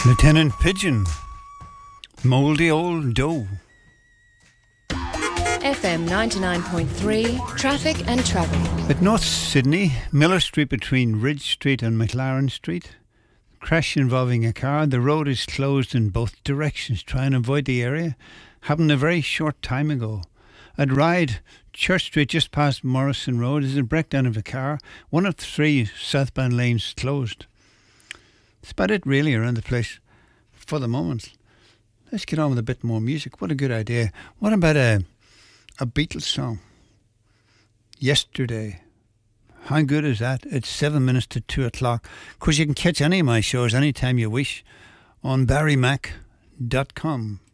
Lieutenant Pigeon, Mouldy Old Doe. FM 99.3, traffic and travel. At North Sydney, Miller Street between Ridge Street and McLaren Street. Crash involving a car. The road is closed in both directions. Try and avoid the area. Happened a very short time ago. At Ryde, Church Street just past Morrison Road is a breakdown of a car. One of the three southbound lanes closed. That's about it really around the place for the moment. Let's get on with a bit more music. What a good idea. What about a Beatles song? Yesterday. How good is that? It's 7 minutes to 2 o'clock. Of course, you can catch any of my shows anytime you wish on barrymac.com.